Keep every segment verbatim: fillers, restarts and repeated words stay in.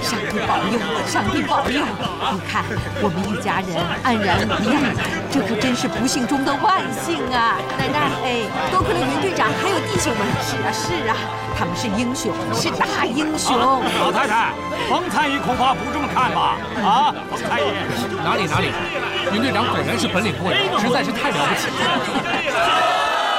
上帝保佑，上帝保佑！你看，我们一家人安然无恙，这可真是不幸中的万幸啊！奶奶，哎，多亏了云队长还有弟兄们。是啊，是啊，他们是英雄，是大英雄。 老太太，冯参议恐怕不这么看吧？啊，冯参议， 哪里哪里，云队长果然是本领过人，实在是太了不起了。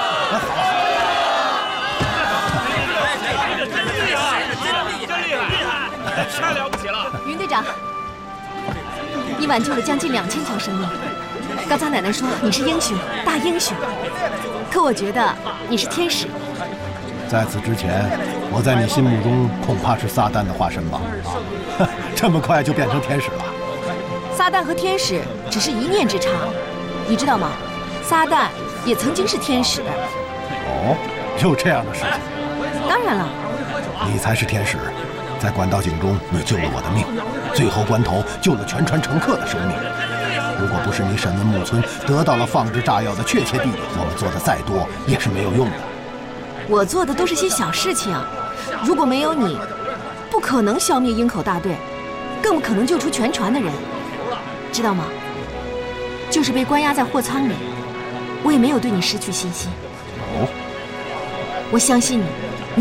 太了不起了！ 云队长，你挽救了将近两千条生命。刚才奶奶说你是英雄，大英雄，可我觉得你是天使。 在此之前，我在你心目中恐怕是撒旦的化身吧？啊，这么快就变成天使了？ 撒旦和天使只是一念之差，你知道吗？撒旦也曾经是天使。 哦，有这样的事情？ 当然了。 你才是天使。在管道井中，你救了我的命，最后关头救了全船乘客的生命。如果不是你审问木村，得到了放置炸药的确切地点，我们做的再多也是没有用的。 我做的都是些小事情，如果没有你，不可能消灭鹰口大队，更不可能救出全船的人，知道吗？就是被关押在货舱里，我也没有对你失去信心。 哦， 我相信你。